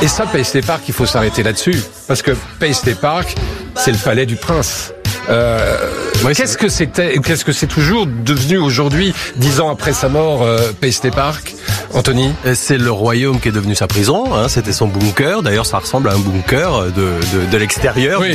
Et ça, Paisley Park, il faut s'arrêter là-dessus. Parce que Paisley Park, c'est le palais du prince. Qu'est-ce que c'est toujours devenu aujourd'hui, 10 ans après sa mort, Paisley Park, Anthony? C'est le royaume qui est devenu sa prison, hein, c'était son bunker. D'ailleurs, ça ressemble à un bunker de l'extérieur. Oui,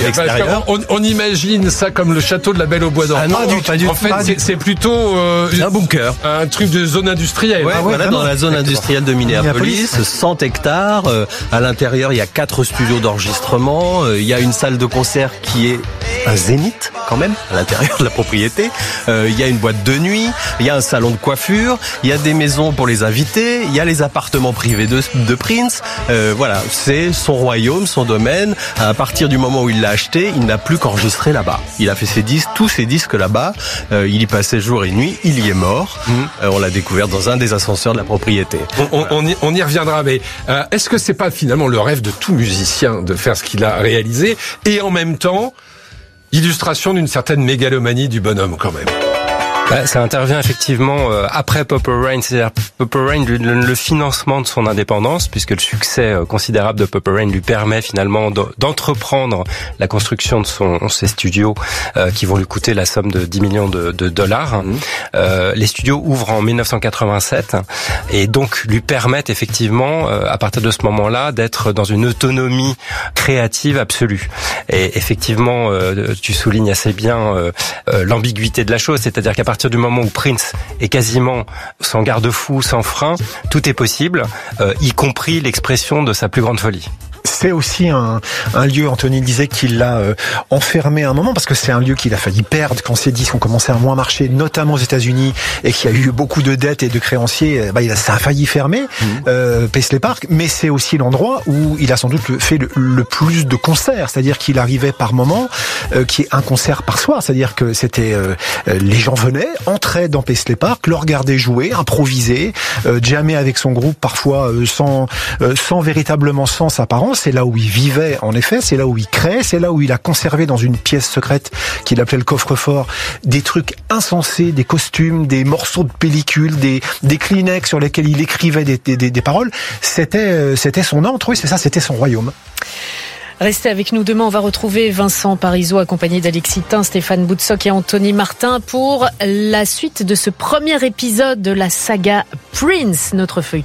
on imagine ça comme le château de la Belle au Bois dormant. Ah non, pas du tout. En fait, c'est plutôt un bunker. Un truc de zone industrielle. Ouais, voilà, dans la zone industrielle de Minneapolis, 100 hectares. À l'intérieur, il y a 4 studios d'enregistrement. Il y a une salle de concert qui est un zénith, quand même, à l'intérieur de la propriété. Il y a une boîte de nuit, il y a un salon de coiffure, il y a des maisons pour les invités, il y a les appartements privés de Prince. Voilà, c'est son royaume, son domaine. À partir du moment où il l'a acheté, il n'a plus qu'enregistré là-bas. Il a fait ses disques, tous ses disques là-bas. Il y passait jour et nuit, il y est mort. On l'a découvert dans un des ascenseurs de la propriété. On y reviendra, mais est-ce que c'est pas finalement le rêve de tout musicien de faire ce qu'il a réalisé et en même temps illustration d'une certaine mégalomanie du bonhomme quand même? Ça intervient effectivement après Purple Rain, c'est-à-dire Purple Rain, le financement de son indépendance, puisque le succès considérable de Purple Rain lui permet finalement d'entreprendre la construction de ses studios qui vont lui coûter la somme de 10 millions de dollars. Les studios ouvrent en 1987 et donc lui permettent effectivement, à partir de ce moment-là, d'être dans une autonomie créative absolue. Et effectivement, tu soulignes assez bien l'ambiguïté de la chose, c'est-à-dire qu'à partir du moment où Prince est quasiment sans garde-fou, sans frein, tout est possible, y compris l'expression de sa plus grande folie. C'est aussi un lieu, Anthony disait qu'il l'a enfermé à un moment, parce que c'est un lieu qu'il a failli perdre quand ses disques ont commencé à moins marcher, notamment aux États-Unis, et qu'il y a eu beaucoup de dettes et de créanciers. Ça a failli fermer, Paisley Park, mais c'est aussi l'endroit où il a sans doute fait le plus de concerts, c'est-à-dire qu'il arrivait par moment, qui est un concert par soir, c'est-à-dire que c'était les gens venaient, entraient dans Paisley Park, le regardaient jouer, improviser, jammer avec son groupe, parfois sans véritablement sens apparent. C'est là où il vivait, en effet, c'est là où il créait, c'est là où il a conservé dans une pièce secrète qu'il appelait le coffre-fort des trucs insensés, des costumes, des morceaux de pellicule, des Kleenex sur lesquels il écrivait des paroles. C'était son antre, oui, c'est ça, c'était son royaume. Restez avec nous. Demain, on va retrouver Vincent Parisot accompagné d'Alexis Tin, Stéphane Boutsock et Anthony Martin pour la suite de ce premier épisode de la saga Prince, notre feuilleton.